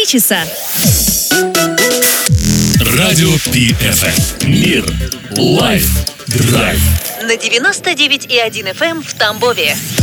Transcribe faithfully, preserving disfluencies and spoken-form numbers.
часа. Радио Пи Эф Эм. Мир. Лайф. Драйв. На девяносто девять и один эф эм в Тамбове.